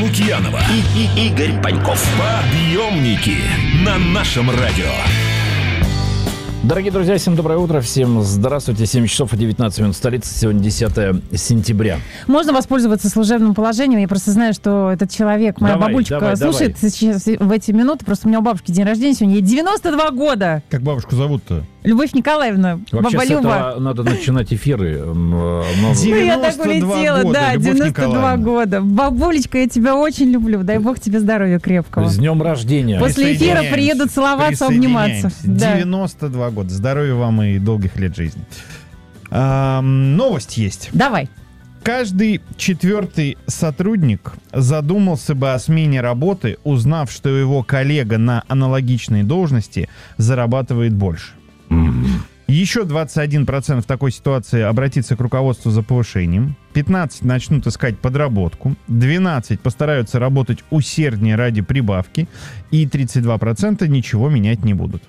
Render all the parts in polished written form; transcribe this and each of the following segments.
Лукьянова и Игорь Паньков. Подъемники на нашем радио. Дорогие друзья, всем доброе утро, всем здравствуйте. 7 часов и 19 минут столицы, сегодня 10 сентября. Можно воспользоваться служебным положением? Я просто знаю, что этот человек, моя бабулечка, слушает сейчас в эти минуты. Просто у меня у бабушки день рождения сегодня, ей 92 года. Как бабушку зовут-то? Любовь Николаевна, вообще баба с Люба. этого надо начинать эфиры. Ну, я так улетела, года, да, Любовь 92 Николаевна. года. Бабулечка, я тебя очень люблю. Дай бог тебе здоровья крепкого. С днем рождения. После эфира приеду целоваться, обниматься. Да. 92 года. Здоровья вам и долгих лет жизни. Новость есть. Давай. Каждый четвертый сотрудник задумался бы о смене работы, узнав, что его коллега на аналогичной должности зарабатывает больше. Еще 21% в такой ситуации обратится к руководству за повышением, 15% начнут искать подработку, 12% постараются работать усерднее ради прибавки, и 32% ничего менять не будут.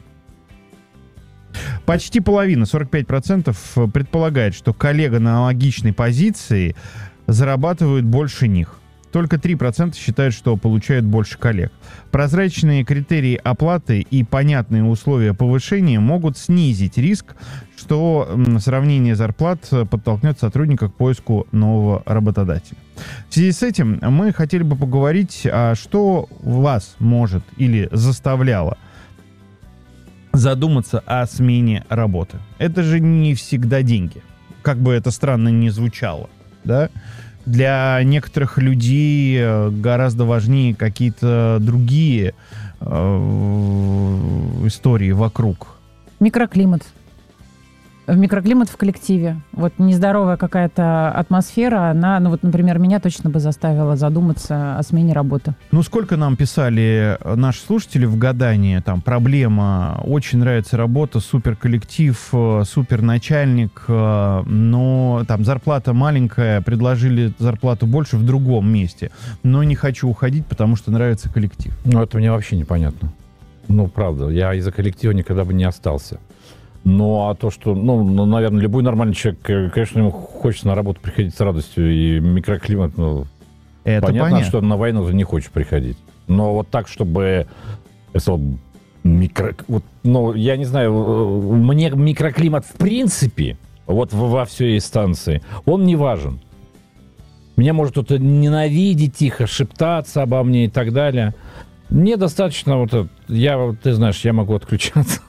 Почти половина, 45%, предполагает, что коллега на аналогичной позиции зарабатывает больше них. Только 3% считают, что получают больше коллег. Прозрачные критерии оплаты и понятные условия повышения могут снизить риск, что сравнение зарплат подтолкнет сотрудника к поиску нового работодателя. В связи с этим мы хотели бы поговорить, что вас может или заставляло задуматься о смене работы. Это же не всегда деньги, как бы это странно ни звучало, да? Для некоторых людей гораздо важнее какие-то другие истории вокруг. Микроклимат. Микроклимат в коллективе. Вот нездоровая какая-то атмосфера, она, ну вот, например, меня точно бы заставила задуматься о смене работы. Ну, сколько нам писали наши слушатели в гадании, там, проблема, очень нравится работа, супер коллектив, супер начальник, но там зарплата маленькая, предложили зарплату больше в другом месте, но не хочу уходить, потому что нравится коллектив. Ну, это мне вообще непонятно. Ну, правда, я из-за коллектива никогда бы не остался. Ну, а то, что, наверное, любой нормальный человек, конечно, ему хочется на работу приходить с радостью, и микроклимат, Это понятно, что на войну ты не хочешь приходить. Но вот так, чтобы... я не знаю, мне микроклимат в принципе, вот во всей инстанции, он не важен. Меня может кто-то ненавидеть тихо, шептаться обо мне и так далее. Мне достаточно ты знаешь, я могу отключаться.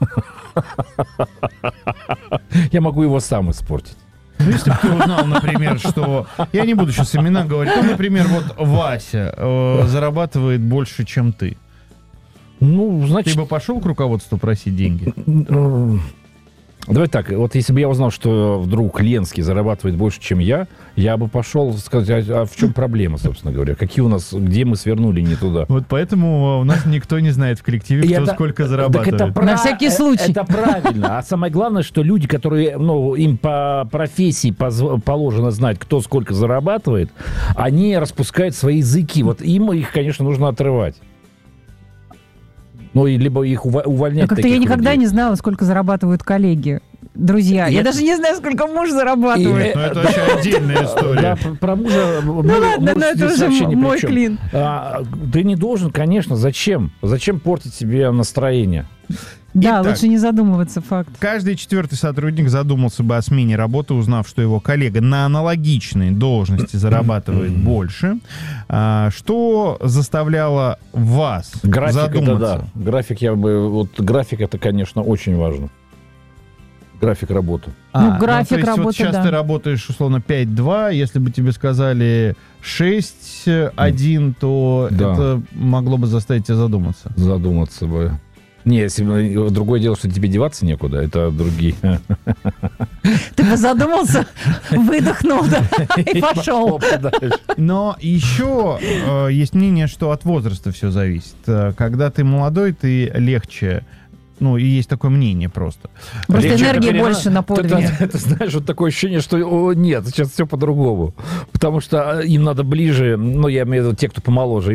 Я могу его сам испортить. Ну, если бы ты узнал, например, что... Я не буду сейчас имена говорить. Ну, например, вот Вася зарабатывает больше, чем ты. Ну, значит... Ты бы пошел к руководству просить деньги? Давай так, вот если бы я узнал, что вдруг Ленский зарабатывает больше, чем я бы пошел сказать, а в чем проблема, собственно говоря? Какие у нас, где мы свернули не туда? Вот поэтому у нас никто не знает в коллективе, кто сколько зарабатывает. На всякий случай. Это правильно. А самое главное, что люди, которые, им по профессии положено знать, кто сколько зарабатывает, они распускают свои языки. Вот им их, конечно, нужно отрывать. Ну, либо их увольнять. Как-то я никогда не знала, сколько зарабатывают коллеги, друзья. Я даже не знаю, сколько муж зарабатывает. Ну, это вообще отдельная история. Да, про мужа... Ну ладно, но это уже мой клин. Ты не должен, конечно. Зачем? Зачем портить себе настроение? Да, Итак, лучше не задумываться, факт. Каждый четвертый сотрудник задумался бы о смене работы, узнав, что его коллега на аналогичной должности зарабатывает больше. Что заставляло вас задуматься? Это да. График это, конечно, очень важно. График работы. График то есть работы, вот сейчас ты работаешь, условно, 5-2, если бы тебе сказали 6-1, то это могло бы заставить тебя задуматься. Задуматься бы. Не, если другое дело, что тебе деваться некуда, это другие. Ты бы задумался, выдохнул, да, и пошел. Но еще есть мнение, что от возраста все зависит. Когда ты молодой, ты легче... Ну, и есть такое мнение просто. Просто энергии больше на подвиге. Ты знаешь, вот такое ощущение, что нет, сейчас все по-другому. Потому что им надо ближе, я имею в виду те, кто помоложе,